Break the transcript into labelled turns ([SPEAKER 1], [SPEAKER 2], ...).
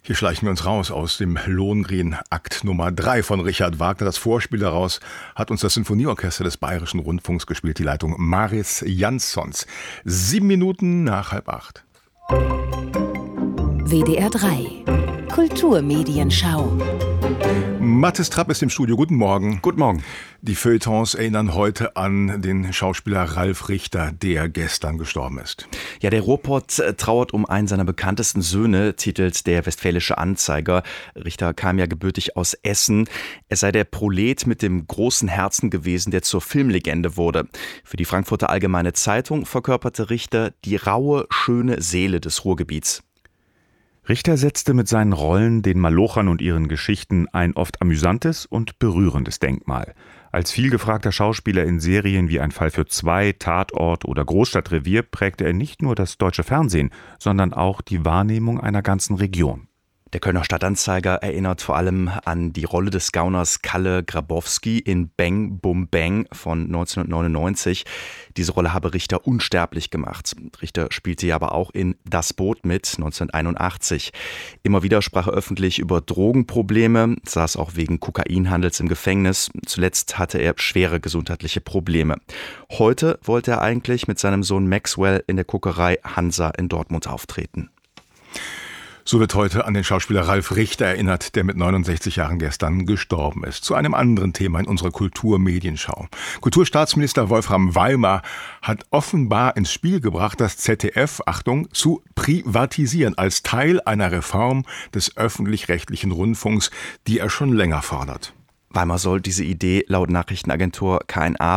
[SPEAKER 1] Hier schleichen wir uns raus aus dem Lohengrin, Akt Nummer 3 von Richard Wagner. Das Vorspiel daraus hat uns das Sinfonieorchester des Bayerischen Rundfunks gespielt, die Leitung Maris Janssons. 7 Minuten nach 7:30.
[SPEAKER 2] WDR 3 Kulturmedienschau.
[SPEAKER 1] Mathis Trapp ist im Studio. Guten Morgen.
[SPEAKER 3] Guten Morgen.
[SPEAKER 1] Die Feuilletons erinnern heute an den Schauspieler Ralf Richter, der gestern gestorben ist.
[SPEAKER 3] Ja, der Ruhrpott trauert um einen seiner bekanntesten Söhne, titelt der Westfälische Anzeiger. Richter kam ja gebürtig aus Essen. Er sei der Prolet mit dem großen Herzen gewesen, der zur Filmlegende wurde. Für die Frankfurter Allgemeine Zeitung verkörperte Richter die raue, schöne Seele des Ruhrgebiets.
[SPEAKER 4] Richter setzte mit seinen Rollen den Malochern und ihren Geschichten ein oft amüsantes und berührendes Denkmal. Als vielgefragter Schauspieler in Serien wie Ein Fall für zwei, Tatort oder Großstadtrevier prägte er nicht nur das deutsche Fernsehen, sondern auch die Wahrnehmung einer ganzen Region.
[SPEAKER 3] Der Kölner Stadtanzeiger erinnert vor allem an die Rolle des Gauners Kalle Grabowski in Bang Bum Bang von 1999. Diese Rolle habe Richter unsterblich gemacht. Richter spielte ja aber auch in Das Boot mit 1981. Immer wieder sprach er öffentlich über Drogenprobleme, saß auch wegen Kokainhandels im Gefängnis. Zuletzt hatte er schwere gesundheitliche Probleme. Heute wollte er eigentlich mit seinem Sohn Maxwell in der Kokerei Hansa in Dortmund auftreten.
[SPEAKER 1] So wird heute an den Schauspieler Ralf Richter erinnert, der mit 69 Jahren gestern gestorben ist. Zu einem anderen Thema in unserer Kulturmedienschau. Kulturstaatsminister Wolfram Weimar hat offenbar ins Spiel gebracht, das ZDF, Achtung, zu privatisieren als Teil einer Reform des öffentlich-rechtlichen Rundfunks, die er schon länger fordert.
[SPEAKER 3] Weimar soll diese Idee laut Nachrichtenagentur KNA